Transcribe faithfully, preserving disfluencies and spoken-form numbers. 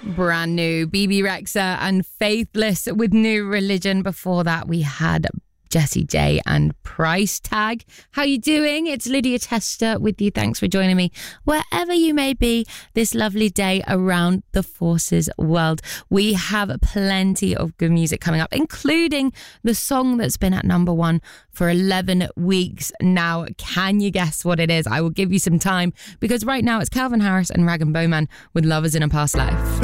Brand new. B B Rexha and Faithless with New Religion. Before that, we had Jessie J and Price Tag. How you doing? It's Lydia Tester with you. Thanks for joining me wherever you may be this lovely day around the Forces world. We have plenty of good music coming up, including the song that's been at number one for eleven weeks now. Can you guess what it is? I will give you some time because right now it's Calvin Harris and Rag and Bowman with Lovers in a Past Life.